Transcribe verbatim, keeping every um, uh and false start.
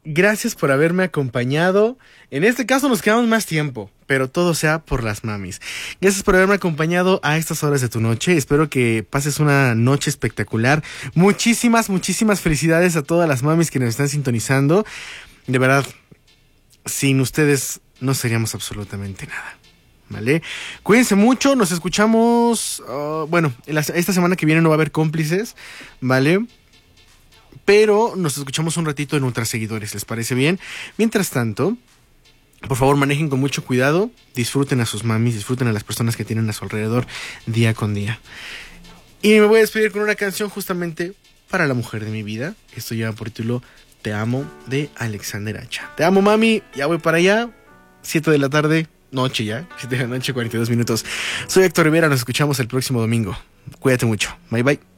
Gracias por haberme acompañado. En este caso nos quedamos más tiempo, pero todo sea por las mamis. Gracias por haberme acompañado a estas horas de tu noche. Espero que pases una noche espectacular. Muchísimas, muchísimas felicidades a todas las mamis que nos están sintonizando. De verdad, sin ustedes no seríamos absolutamente nada. ¿Vale? Cuídense mucho, nos escuchamos. Uh, bueno, la, esta semana que viene no va a haber cómplices, ¿vale? Pero nos escuchamos un ratito en Ultra Seguidores, ¿les parece bien? Mientras tanto, por favor manejen con mucho cuidado, disfruten a sus mamis, disfruten a las personas que tienen a su alrededor día con día. Y me voy a despedir con una canción justamente para la mujer de mi vida. Esto lleva por título Te amo, de Alexander Hacha. Te amo, mami, ya voy para allá, siete de la tarde. Noche ya, siete de la noche, cuarenta y dos minutos. Soy Héctor Rivera, nos escuchamos el próximo domingo. Cuídate mucho, bye bye.